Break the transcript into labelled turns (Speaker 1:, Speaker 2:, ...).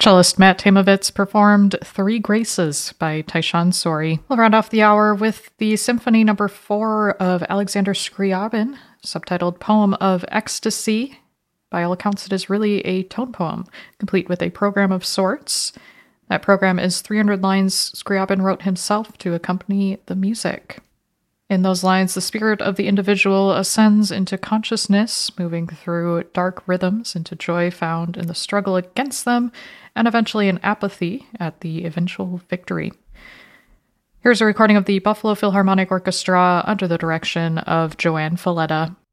Speaker 1: Cellist Matt Tamovitz performed Three Graces by Tyshawn Sorey. We'll round off the hour with the Symphony No. 4 of Alexander Scriabin, subtitled Poem of Ecstasy. By all accounts, it is really a tone poem, complete with a program of sorts. That program is 300 lines Scriabin wrote himself to accompany the music. In those lines, the spirit of the individual ascends into consciousness, moving through dark rhythms into joy found in the struggle against them, and eventually in apathy at the eventual victory. Here's a recording of the Buffalo Philharmonic Orchestra under the direction of Joanne Falletta.